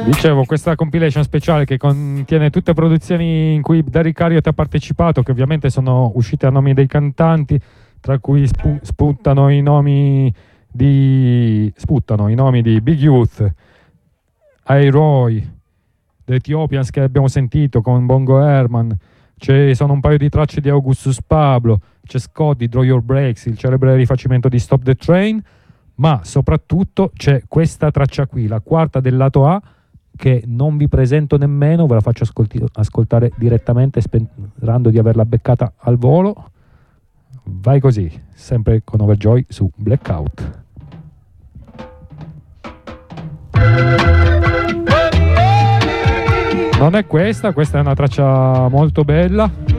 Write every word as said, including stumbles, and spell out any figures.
Dicevo, questa compilation speciale che contiene tutte produzioni in cui Derrick Harriott ha partecipato, che ovviamente sono uscite a nomi dei cantanti, tra cui spu- spuntano i nomi di sputtano i nomi di Big Youth, I-Roy, The Ethiopians che abbiamo sentito con Bongo Herman, ci sono un paio di tracce di Augustus Pablo, c'è Scott di Draw Your Brakes, il celebre rifacimento di Stop the Train, ma soprattutto c'è questa traccia qui, la quarta del lato A, che non vi presento nemmeno, ve la faccio ascolti- ascoltare direttamente sperando di averla beccata al volo. Vai così, sempre con Overjoy su Blackout. Non è questa, questa è una traccia molto bella.